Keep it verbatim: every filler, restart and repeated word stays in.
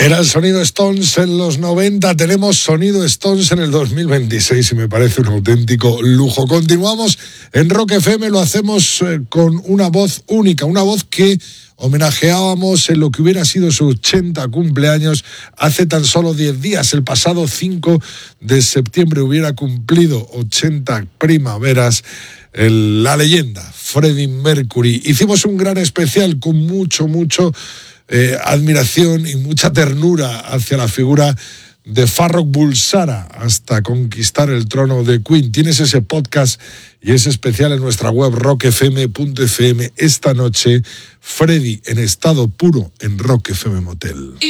Era el sonido Stones en los noventa, tenemos sonido Stones en el dos mil veintiséis y me parece un auténtico lujo. Continuamos en Rock F M, lo hacemos eh, con una voz única, una voz que homenajeábamos en lo que hubiera sido su ochenta cumpleaños hace tan solo diez días. El pasado cinco de septiembre hubiera cumplido ochenta primaveras el, la leyenda Freddie Mercury. Hicimos un gran especial con mucho, mucho eh, admiración y mucha ternura hacia la figura de Farrokh Bulsara hasta conquistar el trono de Queen. Tienes ese podcast y ese especial en nuestra web rock f m punto f m. Esta noche, Freddie en estado puro en Rock F M Motel.